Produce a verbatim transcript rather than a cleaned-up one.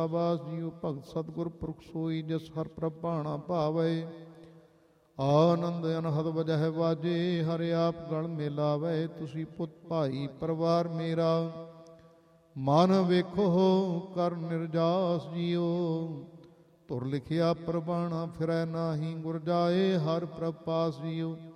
ਆਵਾਸ JIO ਭਗਤ ਸਤਿਗੁਰ ਪੁਰਖ ਸੋਈ ਜਿਸ ਹਰ ਪ੍ਰਭ ਭਾਣਾ ਭਾਵੇ। ਆਨੰਦ ਅਨਹਦ ਵਜਹਿ ਵਾਜੇ ਹਰਿ ਆਪ ਗਲ ਮਿਲਾਵੇ। ਤੁਸੀਂ ਪੁੱਤ ਭਾਈ ਪਰਿਵਾਰ ਮੇਰਾ ਮਨ ਵੇਖੋ ਕਰ ਨਿਰਜਾਸ ਜੀਓ। ਧੁਰ ਲਿਖਿਆ ਪ੍ਰਵਾਣਾ ਫਿਰੈ ਨਾਹੀ ਗੁਰ ਜਾਏ ਹਰ ਪ੍ਰਭ ਪਾਸ ਜੀਓ।